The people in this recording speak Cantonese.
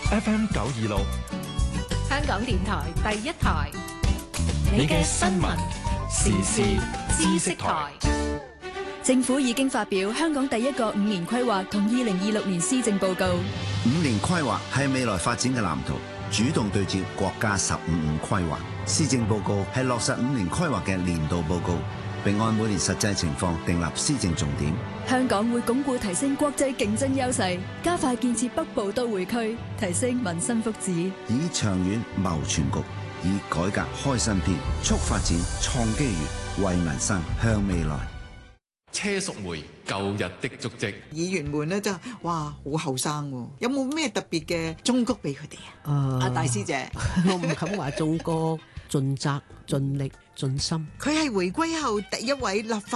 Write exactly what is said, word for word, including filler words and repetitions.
F M 九二六， 香港電台第一台， 你嘅新聞時事知識台。 政府已經發表香港第一個五年規劃同二零二六年施政報告。 五年規劃係未來發展嘅藍圖，主動對接國家十五五規劃。施政報告係落實五年規劃嘅年度報告，並按每年實際情況訂立施政重點。 香港會鞏固提升國際競爭優勢，加快建設北部都會區，提升民生福祉， 以長遠謀全局，以改革開新篇，促發展創機遇，為民生向未來。 車淑梅舊日的足跡， 議員們咧就哇好後生喎，有冇咩特別嘅忠告俾佢哋啊？阿、uh, 大師姐， 我唔敢話忠告，盡責、盡力、盡心。 佢係回歸後第一位立法